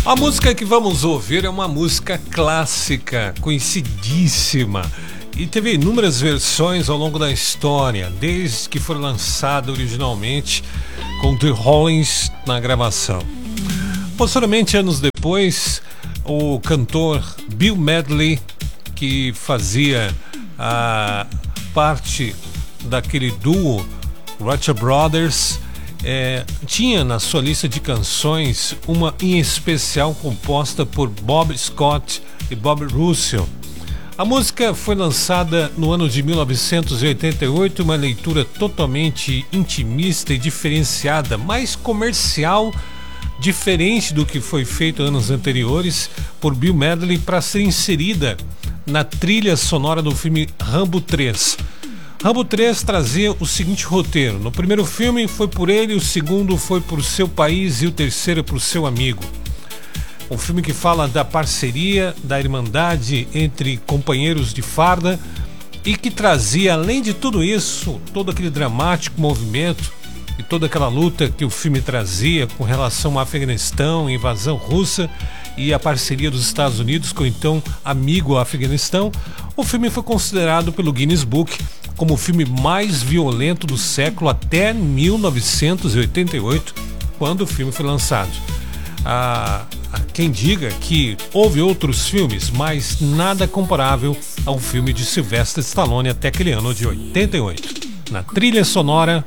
A música que vamos ouvir é uma música clássica, conhecidíssima, e teve inúmeras versões ao longo da história, desde que foi lançada originalmente com The Rollins na gravação. Posteriormente, anos depois, o cantor Bill Medley, que fazia a parte daquele duo Roger Brothers, tinha na sua lista de canções uma em especial composta por Bob Scott e Bob Russell. A música foi lançada no ano de 1988, uma leitura totalmente intimista e diferenciada, mais comercial, diferente do que foi feito anos anteriores por Bill Medley, para ser inserida na trilha sonora do filme Rambo 3. Rambo 3 trazia o seguinte roteiro: no primeiro filme foi por ele, o segundo foi por seu país e o terceiro por seu amigo. Um filme que fala da parceria, da irmandade entre companheiros de farda e que trazia, além de tudo isso, todo aquele dramático movimento e toda aquela luta que o filme trazia com relação ao Afeganistão, invasão russa e a parceria dos Estados Unidos com o então amigo Afeganistão. O filme foi considerado pelo Guinness Book como o filme mais violento do século até 1988, quando o filme foi lançado. Há quem diga que houve outros filmes, mas nada comparável ao filme de Sylvester Stallone até aquele ano de 88. Na trilha sonora,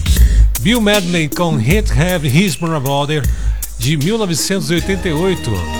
Bill Medley com Hit Have His Brother, de 1988.